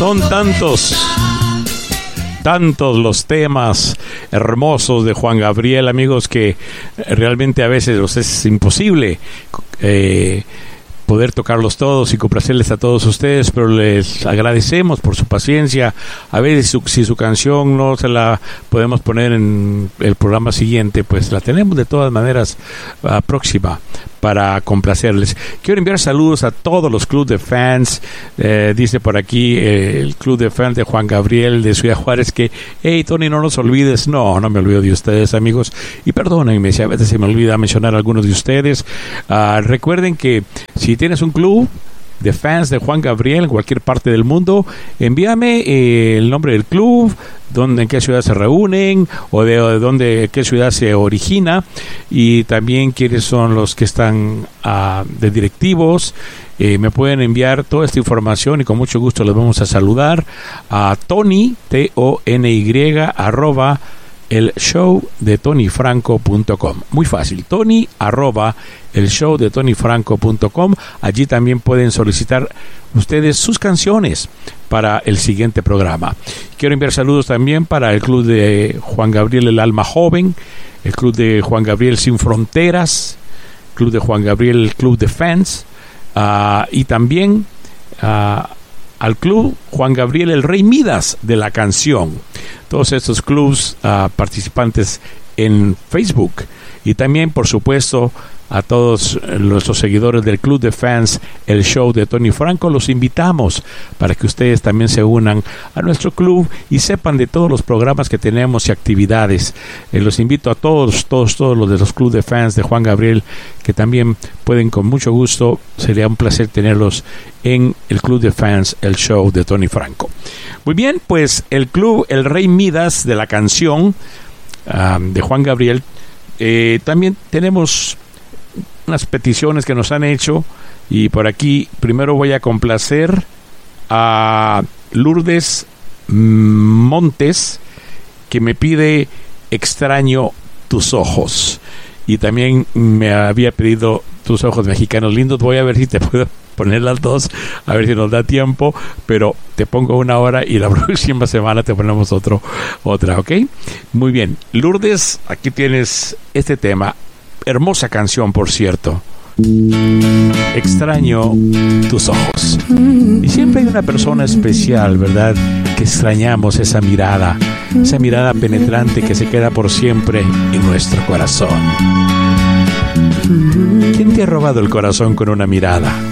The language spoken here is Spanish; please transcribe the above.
Son tantos los temas hermosos de Juan Gabriel, amigos, que realmente a veces es imposible poder tocarlos todos y complacerles a todos ustedes, pero les agradecemos por su paciencia. A veces si su canción no se la podemos poner en el programa siguiente, pues la tenemos de todas maneras próxima para complacerles. Quiero enviar saludos a todos los clubes de fans. Dice por aquí el club de fans de Juan Gabriel de Ciudad Juárez que, hey Tony, no nos olvides. No me olvido de ustedes, amigos, y perdónenme si a veces se me olvida mencionar a algunos de ustedes. Recuerden que si tienes un club de fans de Juan Gabriel en cualquier parte del mundo, envíame el nombre del club, en qué ciudad se reúnen o de qué ciudad se origina, y también quiénes son los que están de directivos. Me pueden enviar toda esta información y con mucho gusto les vamos a saludar a Tony, TONY, @elshowdetonyfranco.com. Muy fácil, Tony @elshowdetonyfranco.com. Allí también pueden solicitar ustedes sus canciones para el siguiente programa. Quiero enviar saludos también para el club de Juan Gabriel El Alma Joven, el club de Juan Gabriel Sin Fronteras, club de Juan Gabriel el Club de Fans, y también al club Juan Gabriel el Rey Midas de la Canción. Todos estos clubs participantes en Facebook, y también por supuesto a todos nuestros seguidores del Club de Fans El Show de Tony Franco. Los invitamos para que ustedes también se unan a nuestro club y sepan de todos los programas que tenemos y actividades. Los invito a todos los de los Club de Fans de Juan Gabriel, que también pueden con mucho gusto. Sería un placer tenerlos en el Club de Fans El Show de Tony Franco. Muy bien, pues el club El Rey Midas de la Canción de Juan Gabriel. También tenemos unas peticiones que nos han hecho, y por aquí primero voy a complacer a Lourdes Montes, que me pide Extraño tus ojos, y también me había pedido Tus ojos mexicanos lindos. Voy a ver si te puedo poner las dos, a ver si nos da tiempo, pero te pongo una hora y la próxima semana te ponemos otra, ¿ok? Muy bien, Lourdes, aquí tienes este tema. Hermosa canción, por cierto. Extraño tus ojos. Y siempre hay una persona especial, ¿verdad?, que extrañamos esa mirada penetrante que se queda por siempre en nuestro corazón. ¿Quién te ha robado el corazón con una mirada?